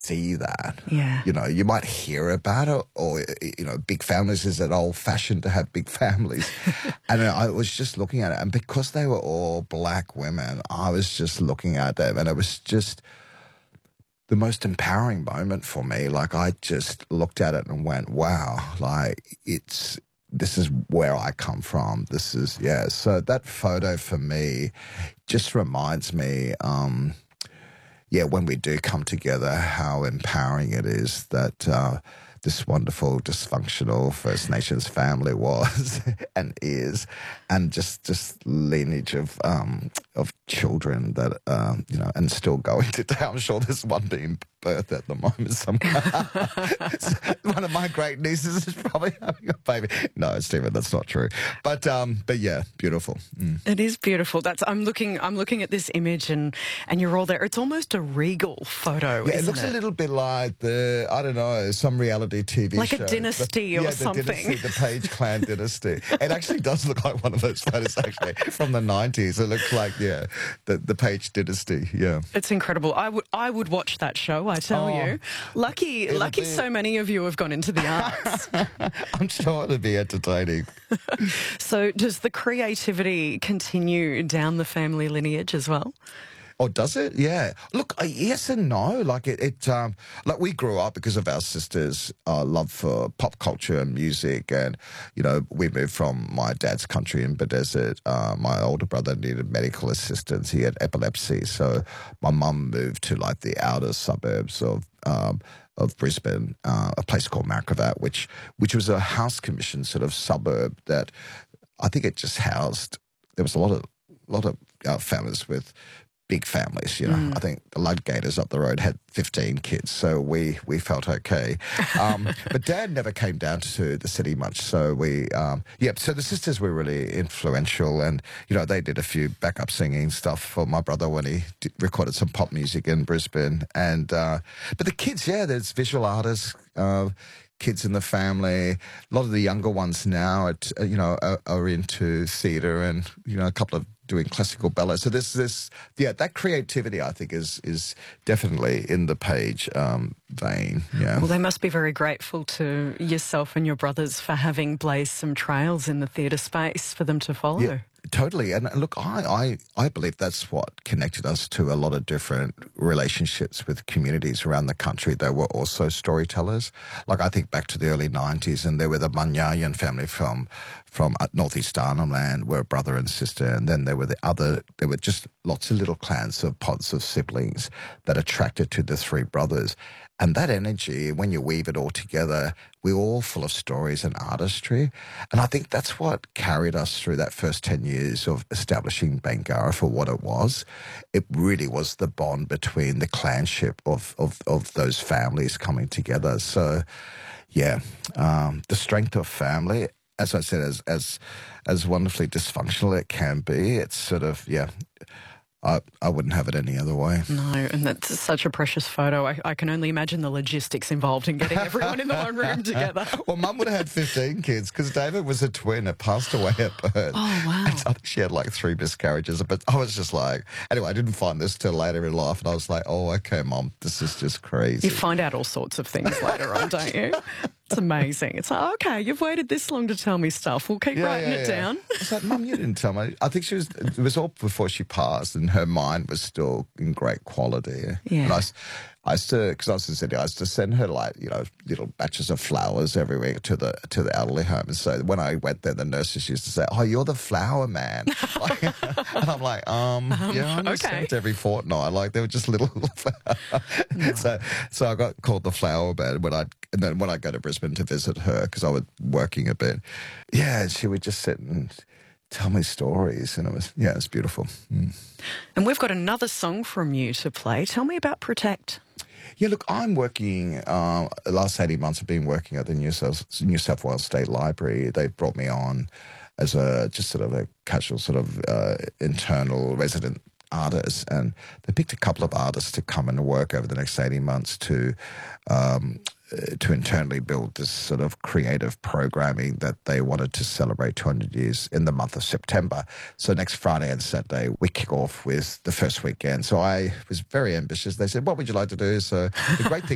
see that. Yeah. You know, you might hear about it, or, you know, big families. Is it old fashioned to have big families? And I was just looking at it, and because they were all black women, I was just looking at them, and it was just the most empowering moment for me. Like, I just looked at it and went, wow, like, this is where I come from. This is, yeah. So that photo for me just reminds me, yeah, when we do come together, how empowering it is that this wonderful dysfunctional First Nations family was and is, and just lineage of children that you know, and still going today. I'm sure there's one being birthed at the moment somewhere. One of my great nieces is probably having a baby. No, Stephen, that's not true. But yeah, beautiful. It is beautiful. I'm looking at this image and you're all there. It's almost a regal photo. Yeah, isn't it looks a little bit like I don't know, some reality TV like show. a dynasty or something. The Page clan dynasty. It actually does look like one of those photos, actually, from the 90s. It looks like, yeah, the Page dynasty, yeah. It's incredible. I would watch that show, I tell you. Lucky so many of you have gone into the arts. I'm sure it'd be entertaining. So does the creativity continue down the family lineage as well? Oh, does it? Yeah. Look, yes and no. Like like we grew up because of our sister's love for pop culture and music, and you know, we moved from my dad's country in Bedesert. My older brother needed medical assistance. He had epilepsy, so my mum moved to like the outer suburbs of Brisbane, a place called Markravat, which was a House Commission sort of suburb that I think it just housed. There was a lot of families with big families, you know. I think the Ludgators up the road had 15 kids, so we felt okay. But Dad never came down to the city much, so so the sisters were really influential, and, you know, they did a few backup singing stuff for my brother when he recorded some pop music in Brisbane. And but the kids, yeah, there's visual artists, kids in the family. A lot of the younger ones now, are into theatre, and, you know, a couple of doing classical ballet. So that creativity, I think, is definitely in the Page vein. Yeah. Well, they must be very grateful to yourself and your brothers for having blazed some trails in the theatre space for them to follow. Yeah. Totally. And look, I believe that's what connected us to a lot of different relationships with communities around the country that were also storytellers. Like, I think back to the early 90s, and there were the Munyayan family from northeast Arnhem Land, were a brother and sister, and then there were just lots of little clans of pods of siblings that attracted to the three brothers. And that energy, when you weave it all together, we're all full of stories and artistry. And I think that's what carried us through that first 10 years of establishing Bangarra for what it was. It really was the bond between the clanship of those families coming together. So, yeah, the strength of family, as I said, as wonderfully dysfunctional it can be, it's sort of, yeah, I wouldn't have it any other way. No, and that's such a precious photo. I can only imagine the logistics involved in getting everyone in the one room together. Well, Mum would have had 15 kids because David was a twin. It passed away at birth. Oh, wow. And I think she had like 3 miscarriages. But I was just like, anyway, I didn't find this till later in life. And I was like, oh, okay, Mum, this is just crazy. You find out all sorts of things later on, don't you? It's amazing. It's like, okay, you've waited this long to tell me stuff. We'll keep writing it down. I was like, Mum, you didn't tell me. I think it was all before she passed, and her mind was still in great quality. Yeah. And I used to, because I was in Sydney, I used to send her, like, you know, little batches of flowers every week to the elderly home. And so when I went there, the nurses used to say, "Oh, you're the flower man." And I'm like, yeah, I'm just sent every fortnight. Like, they were just little flowers. So I got called the flower man and then when I go to Brisbane to visit her, because I was working a bit, yeah, she would just sit and tell me stories, and it's beautiful. And we've got another song from you to play. Tell me about Protect. Yeah, look, I'm working, the last 18 months I've been working at the New South Wales State Library. They've brought me on as just sort of a casual sort of internal resident artist, and they picked a couple of artists to come and work over the next 18 months to internally build this sort of creative programming that they wanted to celebrate 200 years in the month of September. So next Friday and Saturday, we kick off with the first weekend. So I was very ambitious. They said, "What would you like to do?" So the great thing